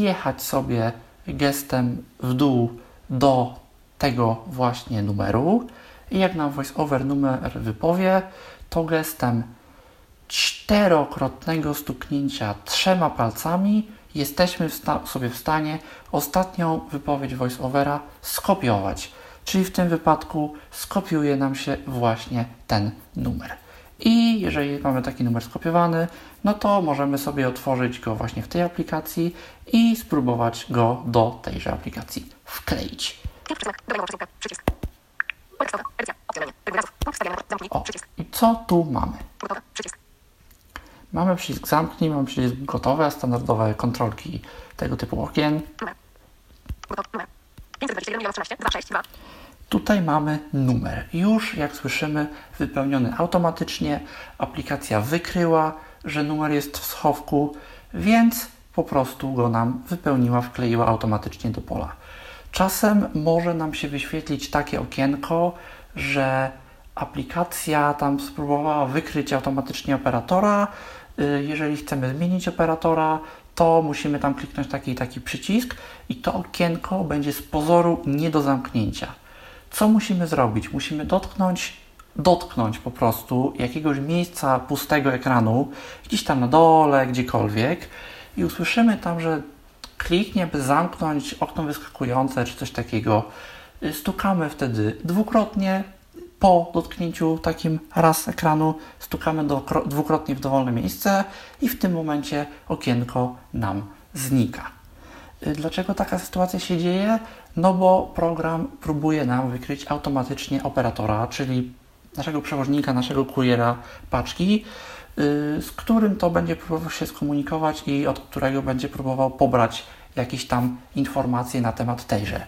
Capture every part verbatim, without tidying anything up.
jechać sobie gestem w dół do tego właśnie numeru i jak nam VoiceOver numer wypowie, to gestem czterokrotnego stuknięcia trzema palcami jesteśmy w sta- sobie w stanie ostatnią wypowiedź VoiceOvera skopiować. Czyli w tym wypadku skopiuje nam się właśnie ten numer. I jeżeli mamy taki numer skopiowany, no to możemy sobie otworzyć go właśnie w tej aplikacji i spróbować go do tejże aplikacji wkleić. O, i co tu mamy? Mamy przycisk zamknij, mamy przycisk gotowe, standardowe kontrolki tego typu okien. Tutaj mamy numer. Już jak słyszymy wypełniony automatycznie. Aplikacja wykryła, że numer jest w schowku, więc po prostu go nam wypełniła, wkleiła automatycznie do pola. Czasem może nam się wyświetlić takie okienko, że aplikacja tam spróbowała wykryć automatycznie operatora. Jeżeli chcemy zmienić operatora, to musimy tam kliknąć taki taki przycisk i to okienko będzie z pozoru nie do zamknięcia. Co musimy zrobić? Musimy dotknąć, dotknąć po prostu jakiegoś miejsca pustego ekranu, gdzieś tam na dole, gdziekolwiek i usłyszymy tam, że kliknie, by zamknąć okno wyskakujące czy coś takiego. Stukamy wtedy dwukrotnie. Po dotknięciu takim raz ekranu stukamy do, dwukrotnie w dowolne miejsce i w tym momencie okienko nam znika. Dlaczego taka sytuacja się dzieje? No bo program próbuje nam wykryć automatycznie operatora, czyli naszego przewoźnika, naszego kuriera paczki, z którym to będzie próbował się skomunikować i od którego będzie próbował pobrać jakieś tam informacje na temat tejże.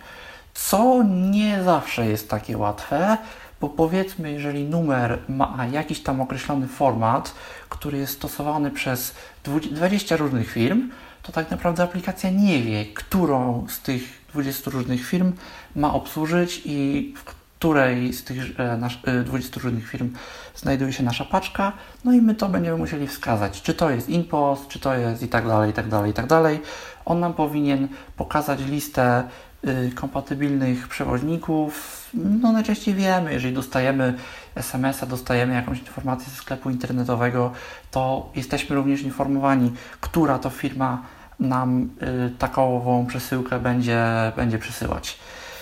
Co nie zawsze jest takie łatwe, bo powiedzmy, jeżeli numer ma jakiś tam określony format, który jest stosowany przez dwadzieścia różnych firm, to tak naprawdę aplikacja nie wie, którą z tych dwudziestu różnych firm ma obsłużyć i w której z tych e, nasz, e, dwudziestu różnych firm znajduje się nasza paczka, no i my to będziemy musieli wskazać, czy to jest InPost, czy to jest i tak dalej, i tak dalej, i tak dalej. On nam powinien pokazać listę y, kompatybilnych przewoźników. No najczęściej wiemy, jeżeli dostajemy es em es a, dostajemy jakąś informację ze sklepu internetowego, to jesteśmy również informowani, która to firma nam y, takową przesyłkę będzie, będzie przesyłać.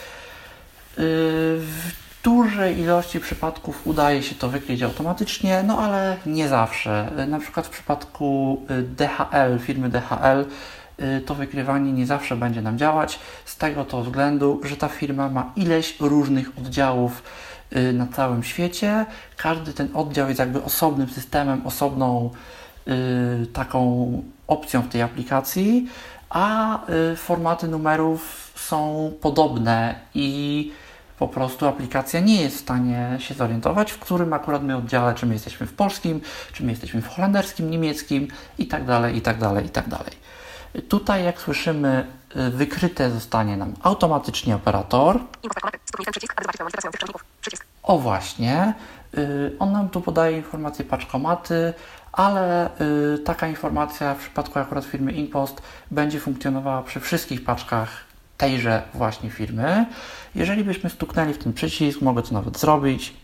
W dużej ilości przypadków udaje się to wykryć automatycznie, no ale nie zawsze. Na przykład w przypadku D H L, firmy D H L, to wykrywanie nie zawsze będzie nam działać, z tego to względu, że ta firma ma ileś różnych oddziałów na całym świecie. Każdy ten oddział jest jakby osobnym systemem, osobną taką opcją w tej aplikacji, a formaty numerów są podobne i po prostu aplikacja nie jest w stanie się zorientować, w którym akurat my oddziale, czy my jesteśmy w polskim, czy my jesteśmy w holenderskim, niemieckim i tak dalej, i tak dalej, i tak dalej. Tutaj, jak słyszymy, wykryte zostanie nam automatycznie operator. O właśnie, on nam tu podaje informację paczkomaty, ale taka informacja w przypadku akurat firmy InPost będzie funkcjonowała przy wszystkich paczkach tejże właśnie firmy. Jeżeli byśmy stuknęli w ten przycisk, mogę to nawet zrobić.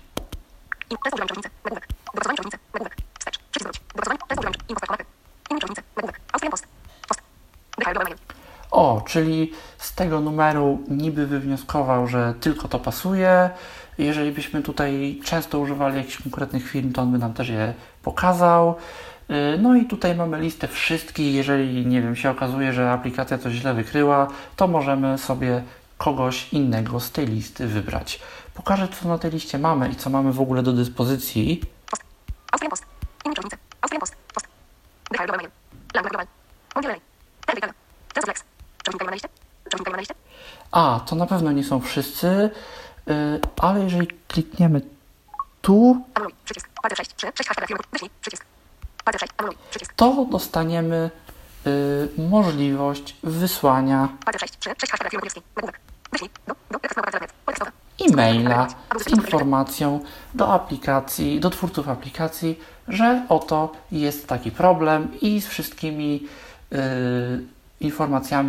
O, czyli z tego numeru niby wywnioskował, że tylko to pasuje. Jeżeli byśmy tutaj często używali jakichś konkretnych firm, to on by nam też je pokazał. No i tutaj mamy listę wszystkich. Jeżeli, nie wiem, się okazuje, że aplikacja coś źle wykryła, to możemy sobie kogoś innego z tej listy wybrać. Pokażę, co na tej liście mamy i co mamy w ogóle do dyspozycji. A, to na pewno nie są wszyscy, yy, ale jeżeli klikniemy tu, to dostaniemy yy, możliwość wysłania e-maila z informacją do aplikacji, do twórców aplikacji, że oto jest taki problem i z wszystkimi yy, informacjami